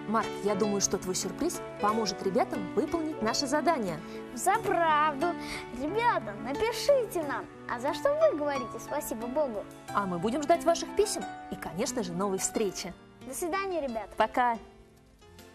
Марк, я думаю, что твой сюрприз поможет ребятам выполнить наше задание. Взаправду. Ребята, напишите нам, а за что вы говорите спасибо Богу? А мы будем ждать ваших писем и, конечно же, новой встречи. До свидания, ребята. Пока!